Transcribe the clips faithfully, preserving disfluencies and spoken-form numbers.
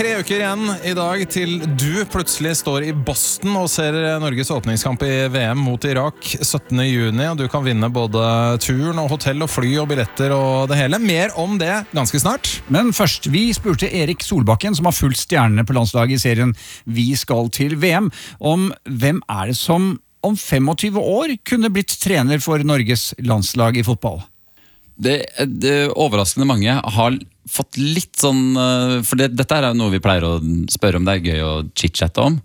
tre uker igjen i dag til du plutselig står i Boston og ser Norges åpningskamp i V M mot Irak syttende juni, og du kan vinne både turen og hotell og fly og billetter og det hele. Mer om det ganske snart. Men først, vi spurte Erik Solbakken, som har fulgt stjernene på landslaget i serien Vi skal til V M, om hvem er det som om tjuefem år kunne blitt trener for Norges landslag i fotball. Det, det overraskende mange har fått litt sånn, for det, dette er noe vi pleier å spørre om, det er gøy å chit-chatte om.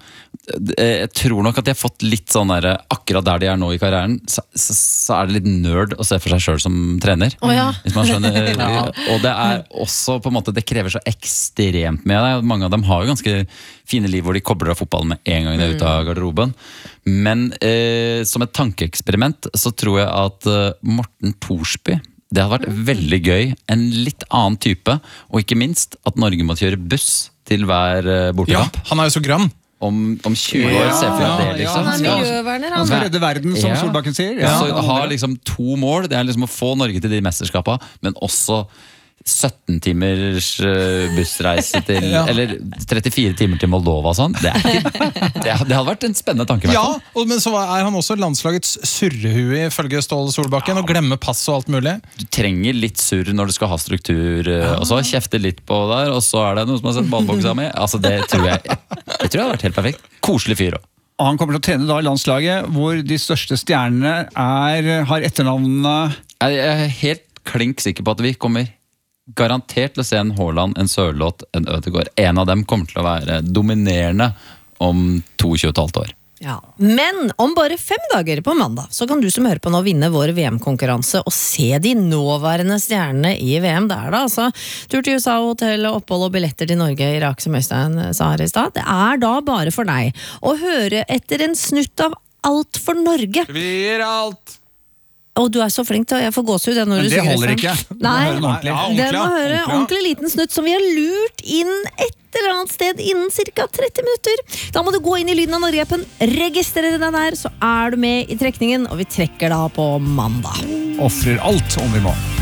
Jeg tror nok at de har fått litt sånn der, akkurat der de er nå i karrieren, så, så, så er det litt nerd å se for seg selv som trener. Oh, ja. Hvis man skjønner. Ja. Og det er også på en måte, det krever så ekstremt med deg. Mange av dem har jo ganske fine liv hvor de kobler av fotballen med en gang de er ute av garderoben. Men eh, som et tankeeksperiment så tror jeg at eh, Morten Thorsby, det hadde vært veldig gøy, en litt annen type, og ikke minst at Norge må kjøre buss til hver bortekamp. Ja, han er jo så grann. Om, om tjue år, se for deg det, liksom. Han er miljøverner, Han skal redde verden, som Ja. Solbakken sier. Ja. Ja. Så ha liksom to mål, det er liksom å få Norge til de mesterskapene, men også sytten timers bussreise til, Ja. eller trettifire timer til Moldova og sånn. Det, er ikke, det, det hadde vært en spennende tanke. Ja, og, men så er han også landslagets surrehue ifølge Ståle Solbakken, og glemmer pass og alt mulig. Du trenger litt surr når du skal ha struktur, og så kjefte litt på der, og så er det noe som har sett ballboksa mi. Altså, det tror jeg, det tror jeg hadde vært helt perfekt. Koselig fyr også. Og han kommer til å trene da i landslaget, hvor de største stjernene er, har etternavnene. Jeg er helt klink sikker på at vi kommer garantert til å se en Haaland, en Sørloth, en Ødegaard. En av dem kommer til å være dominerende om tjueto og et halvt år. Ja. Men om bare fem dager på mandag så kan du som hører på nå vinne vår V M-konkurranse og se de nåværende stjernene i V M. Det er da altså tur til U S A, hotell, opphold og billetter til Norge, Irak, som Øystein sa her i stad. Det er da bare for deg å høre etter en snutt av Alt for Norge. Vi gir alt! Og du er så flink til, jeg får gåsehud når Men du det synger. holder ikke. Øystein. Du må Nei, høre den ordentlig. Ja, den må ordentlig, høre ordentlig, ja. ordentlig liten snutt som vi har lurt inn et eller annet sted innen cirka tretti minutter. Da må du gå inn i Lyden av Norge-appen, registrere deg der, så er du med i trekningen, og vi trekker da på mandag. Offrer alt om vi må.